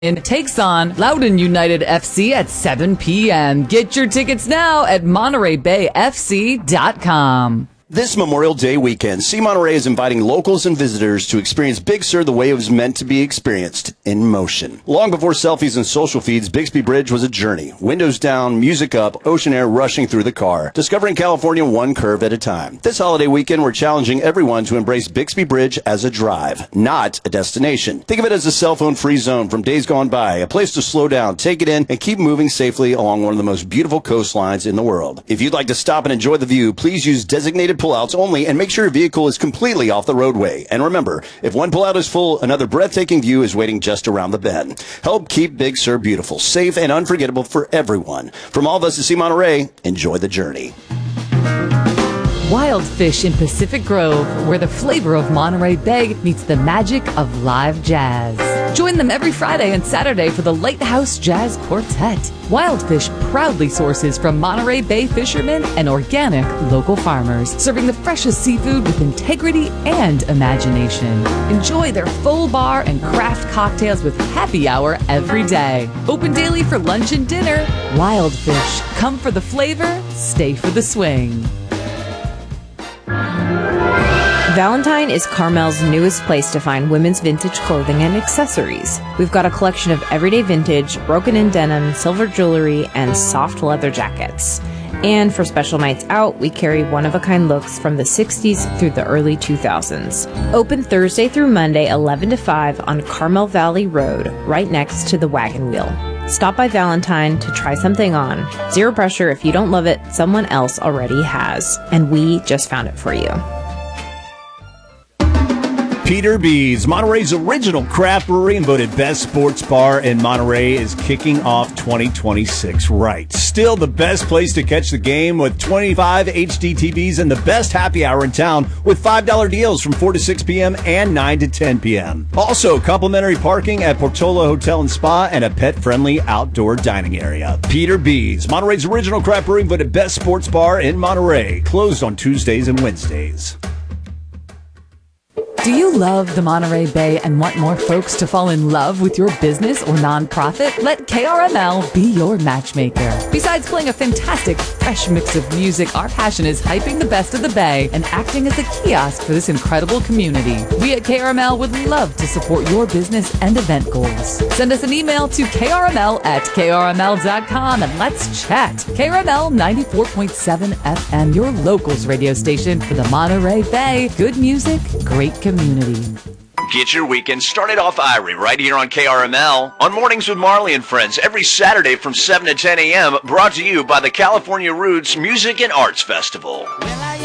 and takes on Loudoun United FC at 7 p.m. Get your tickets now at MontereyBayFC.com. This Memorial Day weekend, C Monterey is inviting locals and visitors to experience Big Sur the way it was meant to be experienced, in motion. Long before selfies and social feeds, Bixby Bridge was a journey. Windows down, music up, ocean air rushing through the car. Discovering California one curve at a time. This holiday weekend, we're challenging everyone to embrace Bixby Bridge as a drive, not a destination. Think of it as a cell phone-free zone from days gone by, a place to slow down, take it in, and keep moving safely along one of the most beautiful coastlines in the world. If you'd like to stop and enjoy the view, please use designated pullouts only and make sure your vehicle is completely off the roadway. And remember, if one pullout is full, another breathtaking view is waiting just around the bend. Help keep Big Sur beautiful, safe, and unforgettable for everyone. From all of us at C Monterey, enjoy the journey. Wild Fish in Pacific Grove, where the flavor of Monterey Bay meets the magic of live jazz. Join them every Friday and Saturday for the Lighthouse Jazz Quartet. Wild Fish proudly sources from Monterey Bay fishermen and organic local farmers, serving the freshest seafood with integrity and imagination. Enjoy their full bar and craft cocktails with happy hour every day. Open daily for lunch and dinner. Wild Fish. Come for the flavor, stay for the swing. Valentine is Carmel's newest place to find women's vintage clothing and accessories. We've got a collection of everyday vintage, broken-in denim, silver jewelry, and soft leather jackets. And for special nights out, we carry one-of-a-kind looks from the 60s through the early 2000s. Open Thursday through Monday, 11 to 5 on Carmel Valley Road, right next to the Wagon Wheel. Stop by Valentine to try something on. Zero pressure. If you don't love it, someone else already has. And we just found it for you. Peter B's, Monterey's original craft brewery and voted best sports bar in Monterey, is kicking off 2026 right. Still the best place to catch the game with 25 HD TVs and the best happy hour in town with $5 deals from 4 to 6 p.m. and 9 to 10 p.m. Also, complimentary parking at Portola Hotel and Spa and a pet-friendly outdoor dining area. Peter B's, Monterey's original craft brewery and voted best sports bar in Monterey. Closed on Tuesdays and Wednesdays. Do you love the Monterey Bay and want more folks to fall in love with your business or nonprofit? Let KRML be your matchmaker. Besides playing a fantastic, fresh mix of music, our passion is hyping the best of the Bay and acting as a kiosk for this incredible community. We at KRML would love to support your business and event goals. Send us an email to krml@krml.com and let's chat. KRML 94.7 FM, your locals radio station for the Monterey Bay. Good music, great community. Get your weekend started off Irie right here on KRML on Mornings with Marley and Friends every Saturday from 7 to 10 a.m. brought to you by the California Roots Music and Arts Festival.